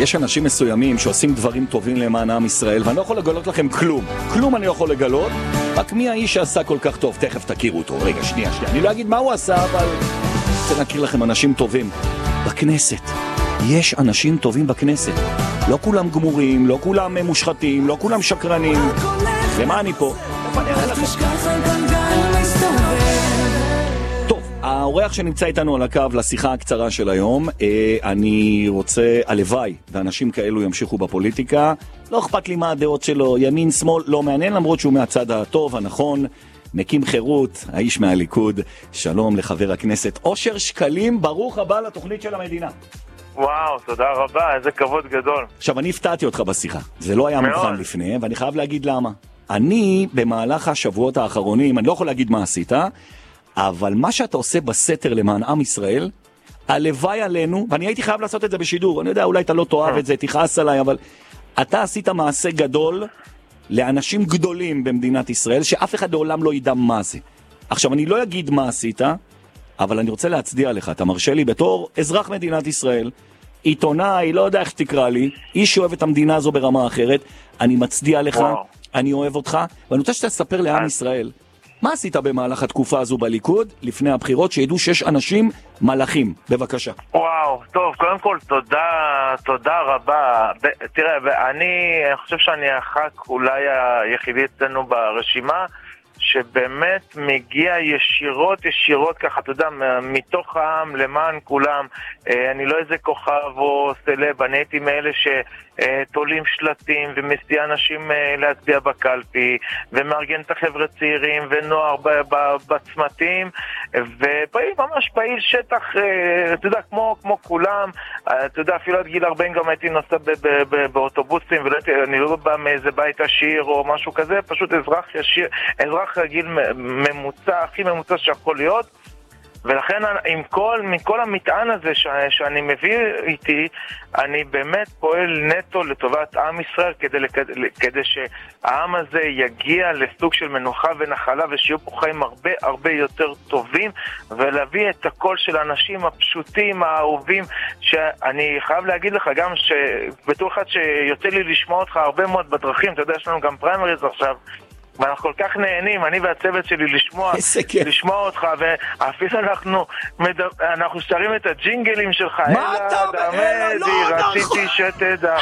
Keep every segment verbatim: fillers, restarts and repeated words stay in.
יש אנשים מסוימים שעושים דברים טובים למען עם ישראל, ואני לא יכול לגלות לכם כלום. כלום אני לא יכול לגלות, רק מי האיש שעשה כל כך טוב. תכף תכירו אותו. רגע, שנייה, שנייה. אני לא אגיד מה הוא עשה, אבל רוצה להכיר לכם אנשים טובים. בכנסת. יש אנשים טובים בכנסת. לא כולם גמורים, לא כולם מושחתים, לא כולם שקרנים. למה אני פה? אני אראה לכם. האורח שנמצא איתנו על הקו לשיחה הקצרה של היום, אני רוצה, הלוואי, ואנשים כאלו ימשיכו בפוליטיקה, לא אכפת לי מה הדעות שלו, ימין, שמאל, לא מעניין, למרות שהוא מהצד הטוב, הנכון, מקים חירות, האיש מהליכוד. שלום לחבר הכנסת אושר שקלים, ברוך הבא לתוכנית של המדינה. וואו, תודה רבה, איזה כבוד גדול. עכשיו, אני הפתעתי אותך בשיחה, זה לא היה מוכן לפני, ואני חייב להגיד למה. אני, במהלך השבועות האחרונים, אני לא יכול להגיד מה עשית, אבל מה שאתה עושה בסתר למען עם ישראל, הלוואי עלינו, ואני הייתי חייב לעשות את זה בשידור, אני יודע, אולי אתה לא תאהב את זה, תכעס עליי, אבל אתה עשית מעשה גדול לאנשים גדולים במדינת ישראל, שאף אחד לעולם לא ידע מה זה. עכשיו, אני לא אגיד מה עשית, אבל אני רוצה להצדיע לך, אתה מרשה לי בתור אזרח מדינת ישראל, עיתונאי, לא יודע איך תקרא לי, איש שאוהב את המדינה הזו ברמה אחרת, אני מצדיע לך, וואו. אני אוהב אותך, ואני רוצה שתספר לעם ישראל, מה עשית במהלך התקופה הזו בליכוד, לפני הבחירות, שידעו שיש אנשים מלאכים? בבקשה. וואו, טוב, קודם כל, תודה, תודה רבה. ב- תראה, אני חושב שאני הח"כ אולי היחידי אצלנו ברשימה, שבאמת מגיע ישירות, ישירות ככה, אתה יודע, מתוך העם, למען כולם. אני לא איזה כוכב או סלב, אני הייתי מאלה שתולים שלטים ומסיע אנשים להצביע בקלפי, ומארגן את החבר'ה צעירים ונוער בצמתים, ופעיל, ממש פעיל שטח, אתה יודע, כמו, כמו כולם. אתה יודע, אפילו עד גיל ארבעים גם הייתי נוסע באוטובוסים, ואני לא בא מאיזה בית עשיר או משהו כזה, פשוט אזרח ישיר, אזרח רגיל ממוצע, הכי ממוצע שיכול להיות. ולכן עם כל, מכל המטען הזה ש, שאני מביא איתי, אני באמת פועל נטו לטובת עם ישראל, כדי, כדי שהעם הזה יגיע לסוג של מנוחה ונחלה, ושיהיו פה חיים הרבה הרבה יותר טובים, ולהביא את הקול של האנשים הפשוטים, האהובים, שאני חייב להגיד לך גם שבתור אחד שיוצא לי לשמוע אותך הרבה מאוד בדרכים, אתה יודע, יש לנו גם פריימריז עכשיו, ואנחנו כל כך נהנים, אני והצוות שלי, לשמוע, לשמוע אותך, ואפילו אנחנו, אנחנו שרים את הג'ינגלים שלך. מה אתה אומר? לא, רציתי שתדע.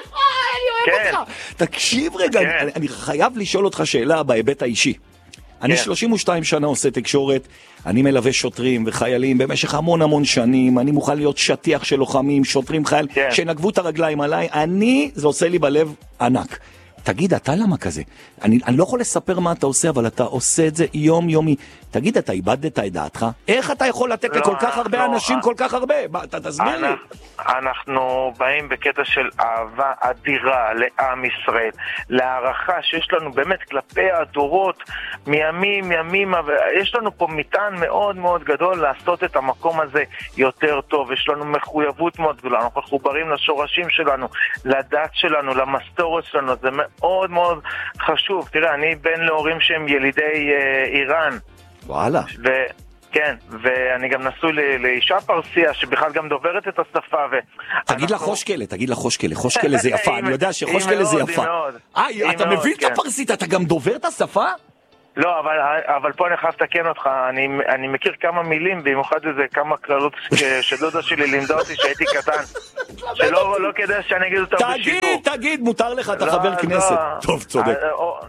אני אוהב אותך. תקשיב רגע, אני חייב לשאול אותך שאלה בהיבט האישי. אני שלושים ושתיים שנה עושה תקשורת, אני מלווה שוטרים וחיילים במשך המון המון שנים, אני מוכן להיות שטיח של לוחמים, שוטרים, חייל, שנגבו את הרגליים עליי, אני, זה עושה לי בלב ענק. תגיד, אתה למה כזה? אני, אני לא יכול לספר מה אתה עושה, אבל אתה עושה את זה יום יומי. תגיד, אתה איבדת את דעתך? איך אתה יכול לתת לא, לכל כך הרבה לא, אנשים לא. כל כך הרבה? אתה תסביר לי. אנחנו באים בקטע של אהבה אדירה לעם ישראל, להערכה שיש לנו באמת כלפי הדורות, מימים, ימים, יש לנו פה מטען מאוד מאוד גדול לעשות את המקום הזה יותר טוב, יש לנו מחויבות מאוד גדולה, אנחנו מחוברים לשורשים שלנו, לדת שלנו, למסורת שלנו, זה מאוד מאוד חשוב. תראה, אני בן להורים שהם ילידי אה, איראן. וואלה. ו... כן, ואני גם נשוי לאישה פרסיה שבכלל גם דוברת את השפה. ו... תגיד לה חושקלה, תגיד לה חושקלה, חושקלה זה יפה, אני יודע שחושקלה זה יפה. אה, אתה מבין את הפרסית, אתה גם דובר את השפה? לא, אבל, אבל פה אני חייב לתקן אותך, אני, אני מכיר כמה מילים, במיוחד איזה כמה כללות שדודה שלי לימדה אותי שהייתי קטן, שלא לא כדאי שאני אגיד אותם בשידור. תגיד, תגיד, מותר לך, אתה חבר כנסת. טוב, צודק.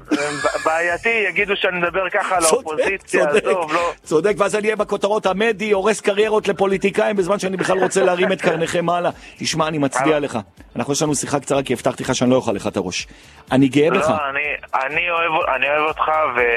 בעייתי, יגידו שאני מדבר ככה על האופוזיציה, טוב, לא. צודק, ואז אני אהיה בכותרות, המדי הורס קריירות לפוליטיקאים, בזמן שאני בכלל רוצה להרים את קרניכם מעלה. תשמע, אני מצדיע לך. אנחנו יש לנו שיחה קצרה, כי הבטחתי לך שאני לא אוכל לך את הראש. אני גאה בך. לא, אני, אני אוהב, אני אוהב אותך,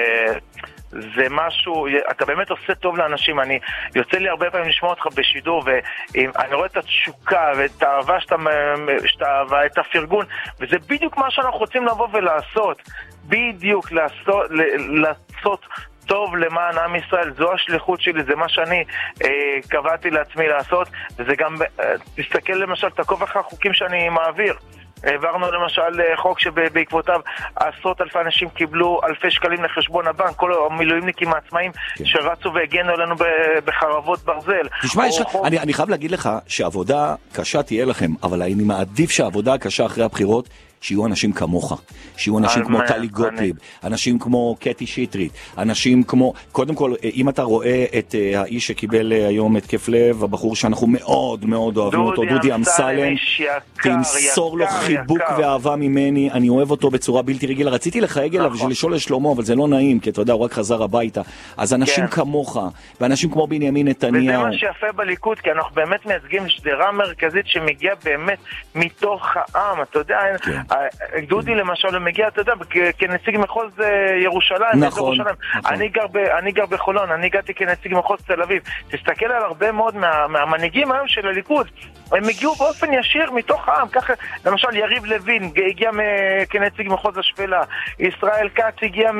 וזה משהו, אתה באמת עושה טוב לאנשים. אני יוצא לי הרבה פעמים לשמוע אותך בשידור, ואני רואה את התשוקה ואת האהבה שאתה, שאתה, ואת הפרגון, וזה בדיוק מה שאנחנו רוצים לבוא ולעשות. בדיוק לעשות, לעשות טוב למען עם ישראל, זו השליחות שלי, זה מה שאני אה, קבעתי לעצמי לעשות, וזה גם, אה, תסתכל למשל, תעקוב אחרי החוקים שאני מעביר. העברנו למשל חוק שבעקבותיו עשרות אלפי אנשים קיבלו אלפי שקלים לחשבון הבנק, כל המילואימניקים העצמאים כן. שרצו והגנו לנו בחרבות ברזל. תשמע, יש... חוק... אני, אני חייב להגיד לך שעבודה קשה תהיה לכם, אבל אני מעדיף שהעבודה הקשה אחרי הבחירות שיהיו אנשים כמוך, שיהיו אנשים כמו טלי גוטליב, אנשים כמו קטי שטרית, אנשים כמו, קודם כל, אם אתה רואה את האיש שקיבל היום התקף לב, הבחור שאנחנו מאוד מאוד אוהבים אותו, דודי אמסלם, תמסור לו חיבוק ואהבה ממני, אני אוהב אותו בצורה בלתי רגילה, רציתי לחייג אליו בשביל לשאול לשלמה, אבל זה לא נעים, כי אתה יודע, הוא רק חזר הביתה, אז אנשים כמוך, ואנשים כמו בנימין נתניהו. וזה מה שיפה בליכוד, כי אנחנו באמת מייצגים שדרה מרכזית שמגיעה באמת מתוך העם, אתה יודע, דודי למשל מגיע, אתה יודע, כנציג מחוז ירושלים, נכון, נכון. אני גר ב, אני גר בחולון, אני הגעתי כנציג מחוז תל אביב. תסתכל על הרבה מאוד מה, מהמנהיגים היום של הליכוד, הם הגיעו באופן ישיר מתוך העם, ככה, למשל יריב לוין הגיע כנציג מחוז השפלה, ישראל כץ הגיע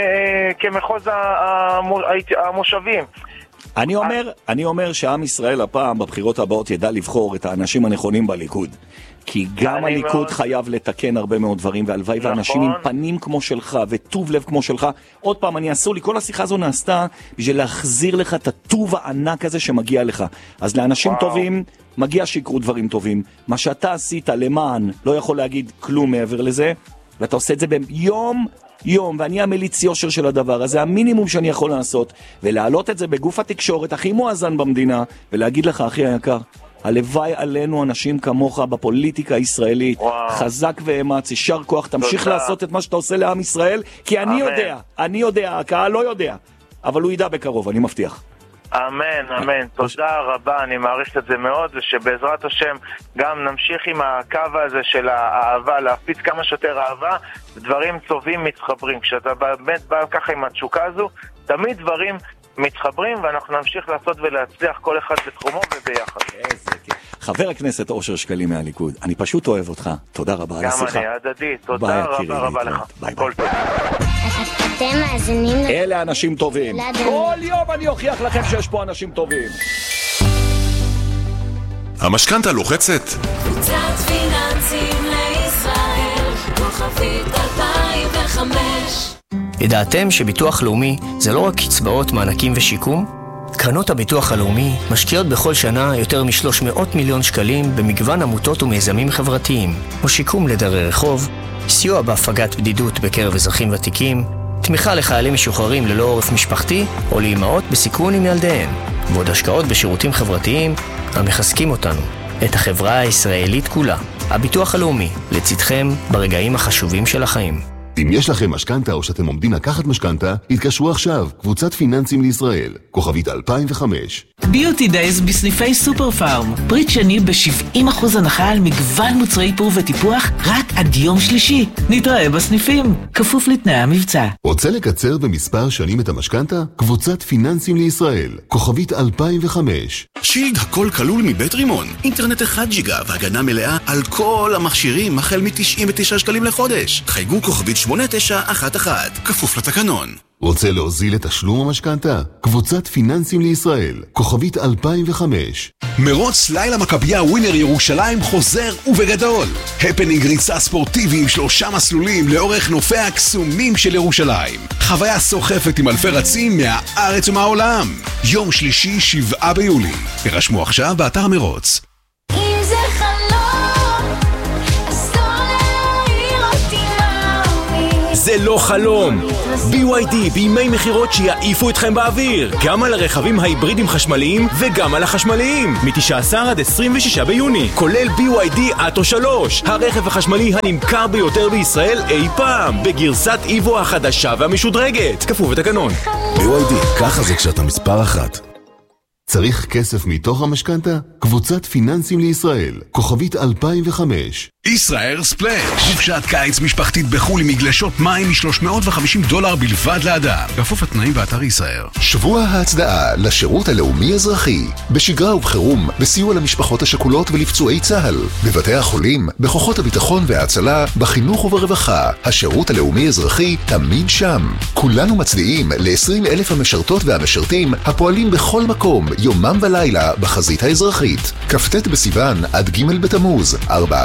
כמחוז המושבים. אני אומר, אני אומר שעם ישראל הפעם בבחירות הבאות ידע לבחור את האנשים הנכונים בליכוד. כי גם הליכוד מאוד... חייב לתקן הרבה מאוד דברים, והלוואי נכון. ואנשים עם פנים כמו שלך וטוב לב כמו שלך. עוד פעם, אני אסור לי, כל השיחה הזו נעשתה בשביל להחזיר לך את הטוב הענק הזה שמגיע לך. אז לאנשים וואו. טובים מגיע שיקרו דברים טובים. מה שאתה עשית למען לא יכול להגיד כלום מעבר לזה, ואתה עושה את זה ביום יום, ואני המליץ יושר של הדבר הזה, המינימום שאני יכול לעשות, ולהעלות את זה בגוף התקשורת הכי מואזן במדינה, ולהגיד לך, אחי היקר, הלוואי עלינו אנשים כמוך בפוליטיקה הישראלית, וואו. חזק ואמץ, ישר כוח, תמשיך תודה. לעשות את מה שאתה עושה לעם ישראל, כי אני אמן. יודע, אני יודע, הקהל לא יודע, אבל הוא ידע בקרוב, אני מבטיח. אמן, אמן, תודה רבה, אני מעריך את זה מאוד, ושבעזרת השם גם נמשיך עם הקו הזה של האהבה, להפיץ כמה שיותר אהבה, דברים טובים מתחברים, כשאתה באמת בא ככה עם התשוקה הזו, תמיד דברים מתחברים, ואנחנו נמשיך לעשות ולהצליח כל אחד בתחומו וביחד. חבר הכנסת אושר שקלים מהליכוד, אני פשוט אוהב אותך, תודה רבה על השיחה. גם אני, הדדי, תודה רבה רבה לך. ביי ביי. אתם מאזינים... אלה אנשים טובים. כל יום אני אוכיח לכם שיש פה אנשים טובים. המשכנתה לוחצת? קבוצת פיננסים לישראל, כוכבית אלפיים וחמש. ידעתם שביטוח לאומי זה לא רק קצבאות, מענקים ושיקום? קרנות הביטוח הלאומי משקיעות בכל שנה יותר מ-שלוש מאות מיליון שקלים במגוון עמותות ומיזמים חברתיים, או שיקום לדרי רחוב, סיוע בהפגת בדידות בקרב אזרחים ותיקים, תמיכה לחיילים משוחררים ללא עורף משפחתי או לאימהות בסיכון עם ילדיהן, ועוד השקעות בשירותים חברתיים המחזקים אותנו, את החברה הישראלית כולה. הביטוח הלאומי, לצדכם ברגעים החשובים של החיים. אם יש לכם משכנתה או שאתם עומדים לקחת משכנתה, התקשרו עכשיו, קבוצת פיננסים לישראל, כוכבית אלפיים וחמש. ביוטי דייז בסניפי סופר פארם. פריט שני ב-שבעים אחוז הנחה על מגוון מוצרי איפור וטיפוח רק עד יום שלישי. נתראה בסניפים, כפוף לתנאי המבצע. רוצה לקצר במספר שנים את המשכנתה? קבוצת פיננסים לישראל, כוכבית אלפיים וחמש. שילד הכל כלול מבית רימון. אינטרנט אחד ג'יגה והגנה מלאה על כל המכשירים החל מ-תשעים ותשעה שקלים לחודש. חייגו כוכבית שמונה תשע אחת אחת, כפוף לתקנון. רוצה להוזיל את תשלום המשכנתה? קבוצת פיננסים לישראל, כוכבית אלפיים וחמש. מרוץ לילה מכבייה ווינר ירושלים חוזר ובגדול. הפנינג ריצה ספורטיבי עם שלושה מסלולים לאורך נופי הקסומים של ירושלים. חוויה סוחפת עם אלפי רצים מהארץ ומהעולם. יום שלישי שבעה ביולי. הרשמו עכשיו באתר המרוץ. אם זה חלום, אז לא להעיר אותי מאמין. זה לא חלום. בי וואי די בימי מחירות שיעיפו אתכם באוויר, גם על הרכבים ההיברידים חשמליים וגם על החשמליים, מ-תשעה עשר עד עשרים ושישה ביוני, כולל בי וואי די אטו שלוש, הרכב החשמלי הנמכר ביותר בישראל אי פעם, בגרסת איבו החדשה והמשודרגת, כפוף לתקנון. בי וואי די, ככה זה כשאתה מספר אחת. צריך כסף מתוך המשכנתה? קבוצת פיננסים לישראל, כוכבית אלפיים וחמש. ישראל ספלאש, חופשת קיץ משפחתית בחול עם מגלשות מים מ-שלוש מאות וחמישים דולר בלבד לאדם, כפוף לתנאים באתר ישראל. שבוע ההצדעה לשירות הלאומי אזרחי, בשגרה ובחירום, בסיוע למשפחות השכולות ולפצועי צה"ל, בבתי החולים, בכוחות הביטחון וההצלה, בחינוך וברווחה. השירות הלאומי אזרחי תמיד שם. כולנו מצדיעים ל-עשרים אלף המשרתות והמשרתים הפועלים בכל מקום, יומם ולילה, בחזית האזרחית. כ"ט בסיוון עד ג' בתמוז, ארבעה עשר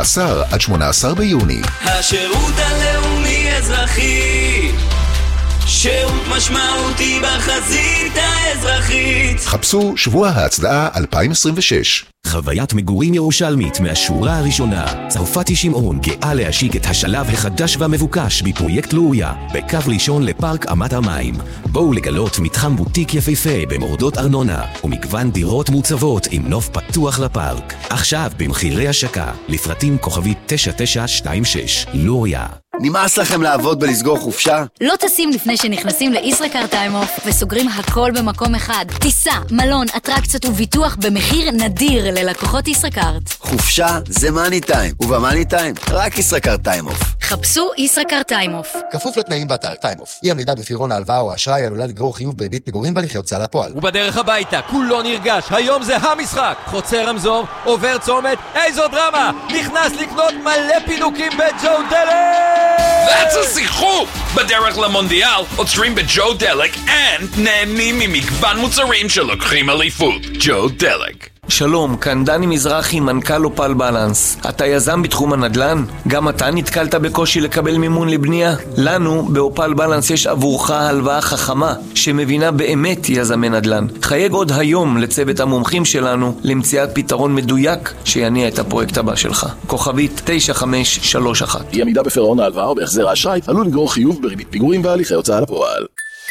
עד שמונה עשר ביוני. השירות הלאומי אזרחי, שירות משמעותי בחזית האזרחית. חפשו שבוע ההצדעה אלפיים עשרים ושש. חוויית מגורים ירושלמית מהשורה הראשונה. צרפתי שמעון גאה להשיק את השלב החדש והמבוקש בפרויקט לוריה, בקו ראשון לפארק אמת המים. בואו לגלות מתחם בוטיק יפהפה במורדות ארנונה, ומגוון דירות מוצבות עם נוף פתוח לפארק. עכשיו במחירי השקה, לפרטים כוכבית תשע תשע שתיים שש. לוריה. נמאס לכם לעבוד ולסגור חופשה? לא טסים לפני שנכנסים לישראכרט טיים אוף וסוגרים הכל במקום אחד. טיסה, מלון, אטרקציות וביטוח במחיר נדיר ללקוחות ישראכרט. חופשה זה מאני טיים, ובמאני טיים רק ישראכרט טיים אוף. חפשו ישראכרט טיים אוף. כפוף לתנאים באתר טיים אוף. אי עמידה בפירעון ההלוואה או האשראי עלולה לגרור חיוב בריבית פיגורים בהליכי הוצאה לפועל. ובדרך הביתה, כולו נרגש, היום זה המשחק. חוצה רמזור, עובר צומת, איזו דרמה! נכנס לקנות מלא פינוקים בג'ו דלק! That's a שיחוק! בדרך למונדיאל עוצרים בג'ו דלק and נהנים ממגוון מוצרים שלוקחים אליפות. ג'ו דלק. שלום, כאן דני מזרחי, מנכ"ל אופל בלנס. אתה יזם בתחום הנדל"ן? גם אתה נתקלת בקושי לקבל מימון לבנייה? לנו באופל בלנס יש עבורך הלוואה חכמה שמבינה באמת יזמי נדל"ן. חייג עוד היום לצוות המומחים שלנו למציאת פתרון מדויק שיניע את הפרויקט הבא שלך. כוכבית תשע חמש שלוש אחת. אי עמידה בפירעון ההלוואה או בהחזר האשראי עלול לגרור חיוב בריבית פיגורים והליכי הוצאה לפועל.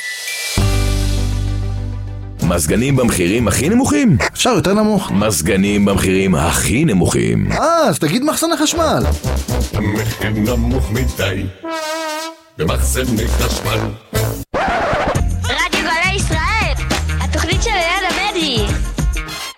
מזגנים במחירים הכי נמוכים? אפשר יותר נמוך. מזגנים במחירים הכי נמוכים. אה, אז תגיד מחסן החשמל. המחיר נמוך מדי במחסני חשמל.